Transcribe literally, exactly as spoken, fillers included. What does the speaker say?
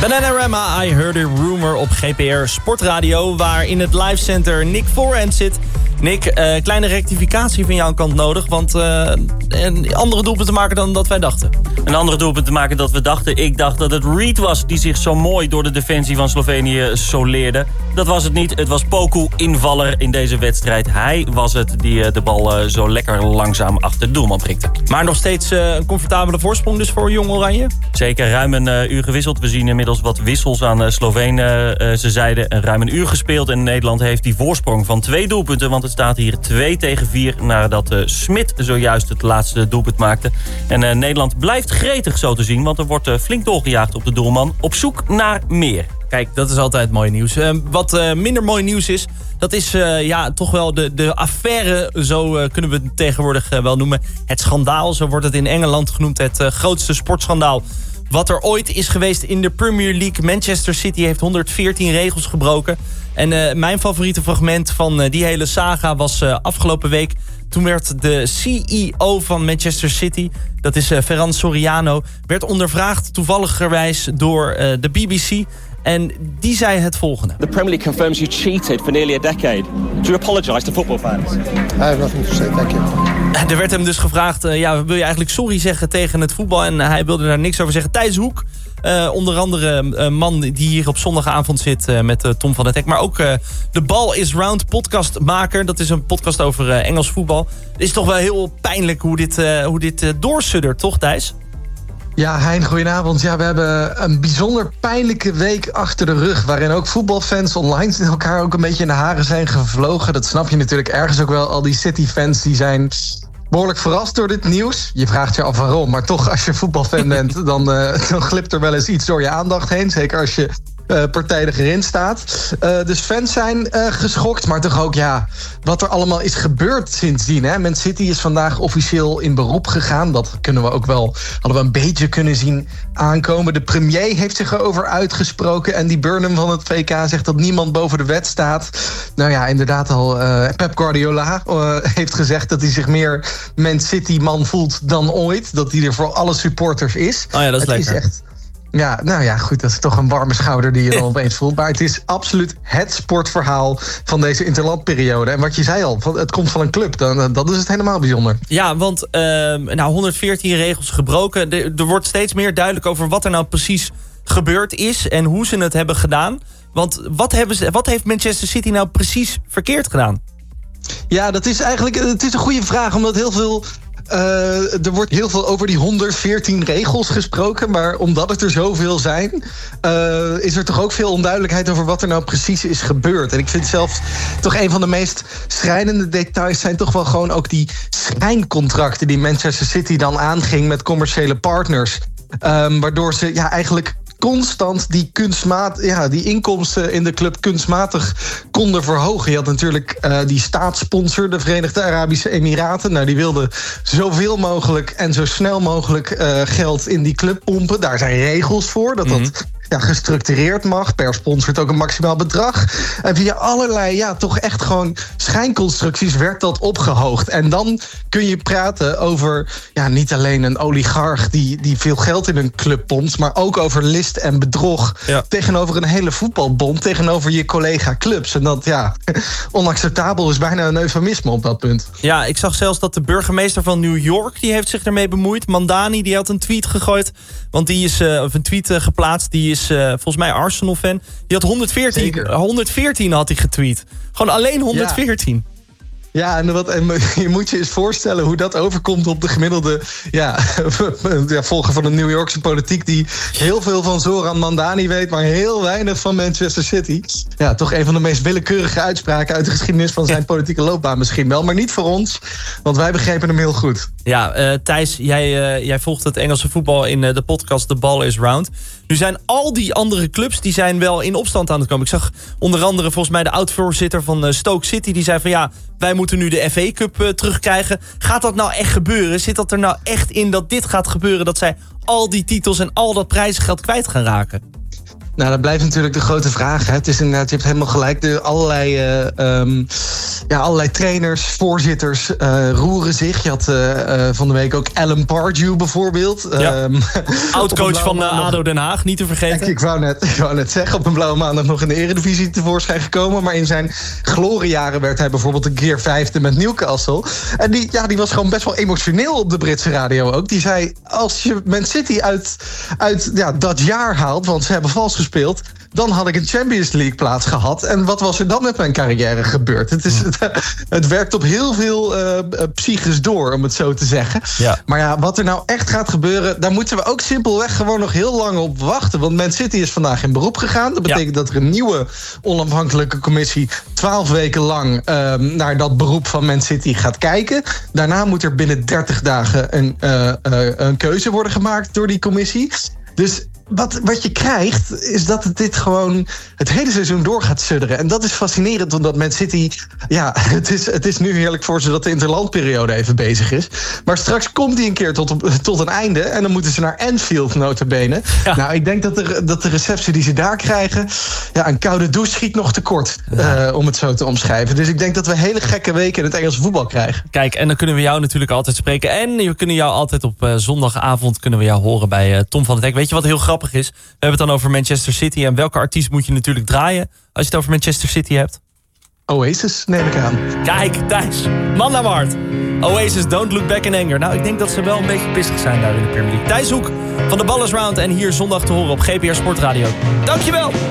Bananarama, I Heard a Rumor op G P R Sportradio, waar in het livecenter Nick Voorhand zit. Nick, uh, kleine rectificatie van jouw kant nodig, want uh, een andere doelpunt te maken dan dat wij dachten. Een andere doelpunt te maken dat we dachten. Ik dacht dat het Reed was die zich zo mooi door de defensie van Slovenië soleerde. Dat was het niet. Het was Poku, invaller in deze wedstrijd. Hij was het die uh, de bal uh, zo lekker langzaam achter de doelman prikte. Maar nog steeds uh, een comfortabele voorsprong dus voor Jong Oranje? Zeker, ruim een uh, uur gewisseld. We zien inmiddels wat wissels aan uh, Slovenen. Uh, ze zeiden uh, ruim een uur gespeeld en Nederland heeft die voorsprong van twee doelpunten. Want het staat hier twee tegen vier nadat uh, Smit zojuist het laatste doelpunt maakte. En uh, Nederland blijft gretig zo te zien, want er wordt uh, flink doorgejaagd op de doelman. Op zoek naar meer. Kijk, dat is altijd mooi nieuws. Uh, wat uh, minder mooi nieuws is, dat is uh, ja, toch wel de, de affaire, zo uh, kunnen we het tegenwoordig uh, wel noemen. Het schandaal, zo wordt het in Engeland genoemd, het uh, grootste sportschandaal wat er ooit is geweest in de Premier League. Manchester City heeft honderdveertien regels gebroken. En uh, mijn favoriete fragment van uh, die hele saga was uh, afgelopen week. Toen werd de C E O van Manchester City, dat is uh, Ferran Soriano, werd ondervraagd toevalligerwijs door uh, de B B C. En die zei het volgende. The Premier League confirms you cheated for nearly a decade. Do you apologize to football fans? I have nothing to say, thank you. Er werd hem dus gevraagd, uh, ja, wil je eigenlijk sorry zeggen tegen het voetbal? En uh, hij wilde daar niks over zeggen. Thijs Hoek, uh, onder andere een uh, man die hier op zondagavond zit uh, met uh, Tom van het Hek. Maar ook uh, de Ball is Round podcastmaker. Dat is een podcast over uh, Engels voetbal. Het is toch wel heel pijnlijk hoe dit, uh, hoe dit uh, doorsuddert, toch Thijs? Ja, Hein, goedenavond. Ja, we hebben een bijzonder pijnlijke week achter de rug, waarin ook voetbalfans online elkaar ook een beetje in de haren zijn gevlogen. Dat snap je natuurlijk ergens ook wel. Al die City-fans die zijn behoorlijk verrast door dit nieuws. Je vraagt je af waarom, maar toch, als je voetbalfan bent, dan, uh, dan glipt er wel eens iets door je aandacht heen. Zeker als je Uh, partijdig erin staat. Uh, dus fans zijn uh, geschokt, maar toch ook ja, wat er allemaal is gebeurd sindsdien. Hè? Man City is vandaag officieel in beroep gegaan. Dat kunnen we ook wel, hadden we een beetje kunnen zien aankomen. De premier heeft zich erover uitgesproken en die Burnham van het V K zegt dat niemand boven de wet staat. Nou ja, inderdaad al uh, Pep Guardiola uh, heeft gezegd dat hij zich meer Man City man voelt dan ooit. Dat hij er voor alle supporters is. Oh ja, dat is het lekker. Is echt, Ja, nou ja, goed, dat is toch een warme schouder die je dan opeens voelt. Maar het is absoluut het sportverhaal van deze interlandperiode. En wat je zei al, het komt van een club, dan, dat is het helemaal bijzonder. Ja, want uh, nou, honderdveertien regels gebroken. Er, er wordt steeds meer duidelijk over wat er nou precies gebeurd is en hoe ze het hebben gedaan. Want wat, hebben ze, wat heeft Manchester City nou precies verkeerd gedaan? Ja, dat is eigenlijk het is een goede vraag, omdat heel veel Uh, er wordt heel veel over die honderdveertien regels gesproken, maar omdat het er zoveel zijn, uh, is er toch ook veel onduidelijkheid over wat er nou precies is gebeurd. En ik vind zelfs toch een van de meest schrijnende details zijn toch wel gewoon ook die schijncontracten die Manchester City dan aanging met commerciële partners. Um, waardoor ze ja eigenlijk constant die kunstmaat, ja, die inkomsten in de club kunstmatig konden verhogen. Je had natuurlijk uh, die staatssponsor, de Verenigde Arabische Emiraten. Nou, die wilde zoveel mogelijk en zo snel mogelijk uh, geld in die club pompen. Daar zijn regels voor, dat Mm-hmm. dat ja, gestructureerd mag. Per sponsort ook een maximaal bedrag. En via allerlei, ja, toch echt gewoon schijnconstructies werd dat opgehoogd. En dan kun je praten over, ja, niet alleen een oligarch die, die veel geld in een club pompt, maar ook over list en bedrog, ja, tegenover een hele voetbalbond, tegenover je collega-clubs. En dat, ja, onacceptabel is bijna een eufemisme op dat punt. Ja, ik zag zelfs dat de burgemeester van New York, die heeft zich ermee bemoeid. Mandani, die had een tweet gegooid, want die is, uh, of een tweet uh, geplaatst, die is uh, volgens mij Arsenal-fan. Die had honderdveertien, honderdveertien had hij getweet. Gewoon alleen honderdveertien. Ja. Ja, en, wat, en je moet je eens voorstellen hoe dat overkomt op de gemiddelde ja, ja, volger van de New Yorkse politiek, die heel veel van Zoran Mandani weet, maar heel weinig van Manchester City. Ja, toch een van de meest willekeurige uitspraken uit de geschiedenis van zijn politieke loopbaan misschien wel. Maar niet voor ons, want wij begrepen hem heel goed. Ja, uh, Thijs, jij, uh, jij volgt het Engelse voetbal in uh, de podcast The Ball is Round. Nu zijn al die andere clubs, die zijn wel in opstand aan het komen. Ik zag onder andere volgens mij de oud-voorzitter van uh, Stoke City, die zei van ja, wij moeten nu de F A Cup uh, terugkrijgen. Gaat dat nou echt gebeuren? Zit dat er nou echt in dat dit gaat gebeuren? Dat zij al die titels en al dat prijzengeld kwijt gaan raken? Nou, dat blijft natuurlijk de grote vraag. Hè. Het is inderdaad, je hebt helemaal gelijk. De allerlei, uh, um, ja, allerlei trainers, voorzitters uh, roeren zich. Je had uh, uh, van de week ook Alan Pardew bijvoorbeeld. Ja. Um, Oud-coach van uh, A D O Den Haag, niet te vergeten. Kijk, ik, wou net, ik wou net zeggen, op een blauwe maandag nog in de Eredivisie tevoorschijn gekomen. Maar in zijn gloriejaren werd hij bijvoorbeeld een keer vijfde met Newcastle. En die, ja, die was gewoon best wel emotioneel op de Britse radio ook. Die zei, als je Man City uit, uit ja, dat jaar haalt, want ze hebben vals gespeeld, dan had ik een Champions League plaats gehad. En wat was er dan met mijn carrière gebeurd? Het, is, het, het werkt op heel veel uh, psyches door, om het zo te zeggen. Ja. Maar ja, wat er nou echt gaat gebeuren, daar moeten we ook simpelweg gewoon nog heel lang op wachten. Want Man City is vandaag in beroep gegaan. Dat betekent ja. dat er een nieuwe onafhankelijke commissie twaalf weken lang uh, naar dat beroep van Man City gaat kijken. Daarna moet er binnen dertig dagen een, uh, uh, een keuze worden gemaakt door die commissie. Dus Wat, wat je krijgt, is dat het dit gewoon het hele seizoen door gaat sudderen. En dat is fascinerend, omdat Man City, ja, het is, het is nu heerlijk voor ze dat de interlandperiode even bezig is. Maar straks komt die een keer tot, tot een einde en dan moeten ze naar Anfield, nota bene. Ja. Nou, ik denk dat de, dat de receptie die ze daar krijgen, ja, een koude douche schiet nog tekort, ja. uh, om het zo te omschrijven. Dus ik denk dat we hele gekke weken in het Engelse voetbal krijgen. Kijk, en dan kunnen we jou natuurlijk altijd spreken. En we kunnen jou altijd op uh, zondagavond kunnen we jou horen bij uh, Tom van het Hek. Weet je wat heel grappig is? We hebben het dan over Manchester City. En welke artiest moet je natuurlijk draaien als je het over Manchester City hebt? Oasis, neem ik aan. Kijk, Thijs. Man naar Mart. Oasis, Don't Look Back in Anger. Nou, ik denk dat ze wel een beetje pissig zijn daar in de Premier League. Thijs Hoek van de Ballers Round. En hier zondag te horen op G P R Sportradio. Dankjewel.